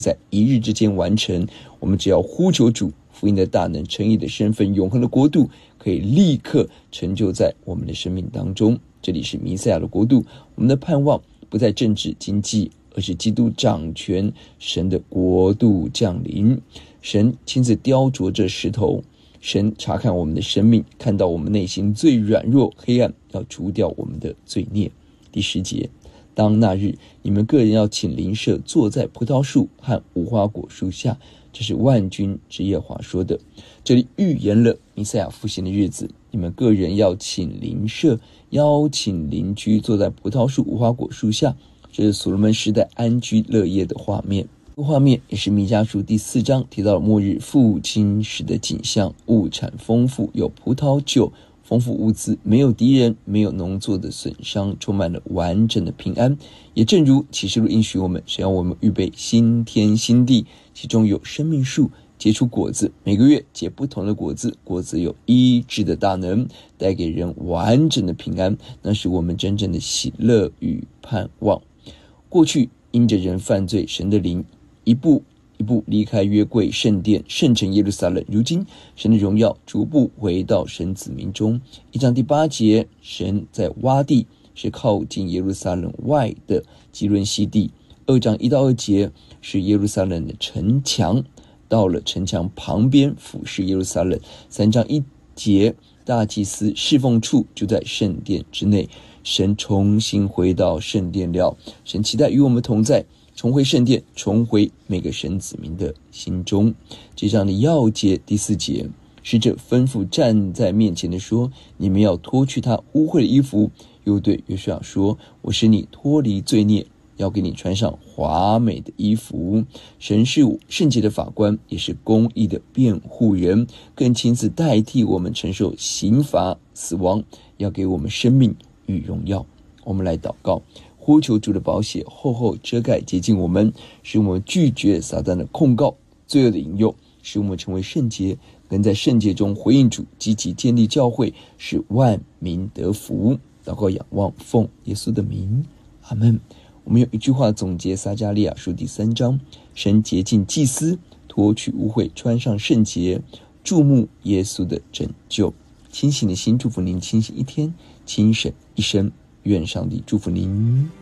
在一日之间完成。我们只要呼求主，福音的大能、诚意的身份、永恒的国度可以立刻成就在我们的生命当中。这里是弥赛亚的国度，我们的盼望不在政治经济，而是基督掌权，神的国度降临。神亲自雕琢这石头，神查看我们的生命，看到我们内心最软弱黑暗，要除掉我们的罪孽。第10节，当那日，你们个人要请邻舍坐在葡萄树和无花果树下，这是万军之耶和华说的。这里预言了弥赛亚复兴的日子，你们个人要请邻舍，邀请邻居坐在葡萄树无花果树下，这是所罗门时代安居乐业的画面。这个画面也是弥迦书第4章提到了末日复兴时的景象，物产丰富，有葡萄酒，丰富物资，没有敌人，没有农作的损伤，充满了完整的平安。也正如启示录应许我们，神要我们预备新天新地，其中有生命树结出果子，每个月结不同的果子，果子有医治的大能，带给人完整的平安，那是我们真正的喜乐与盼望。过去因着人犯罪，神的灵一步一步离开约柜圣殿圣城耶路撒冷，如今神的荣耀逐步回到神子民中。1章第8节，神在洼地，是靠近耶路撒冷外的基伦西地。2章1到2节是耶路撒冷的城墙，到了城墙旁边俯视耶路撒冷。3章1节，大祭司侍奉处就在圣殿之内，神重新回到圣殿了。神期待与我们同在，重回圣殿，重回每个神子民的心中。这章的要节第4节，使者吩咐站在面前的说，你们要脱去他污秽的衣服，又对约书亚说，我使你脱离罪孽，要给你穿上华美的衣服。神是圣洁的法官，也是公义的辩护人，更亲自代替我们承受刑罚死亡，要给我们生命与荣耀。我们来祷告，呼求主的宝血厚厚遮盖洁净我们，使我们拒绝撒旦的控告、罪恶的引诱，使我们成为圣洁，能在圣洁中回应主，积极建立教会，使万民得福。祷告仰望奉耶稣的名，阿们。我们用一句话总结撒迦利亚书第3章，神洁净祭司，脱去污秽，穿上圣洁，注目耶稣的拯救。清醒的心祝福您清醒一天，清醒一生。愿上帝祝福您。